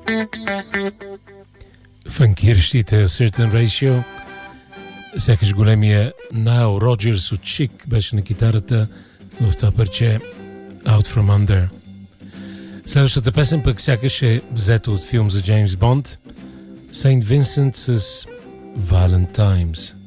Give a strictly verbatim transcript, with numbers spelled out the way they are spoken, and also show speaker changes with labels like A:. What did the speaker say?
A: Фанкиращите Certain Ratio. Сякаш големия Найл Роджерс от Chic беше на китарата в това парче Out From Under. Следващата песен пък сякаш е взета от филм за Джеймс Бонд, Сейнт Винсент с Violent Times.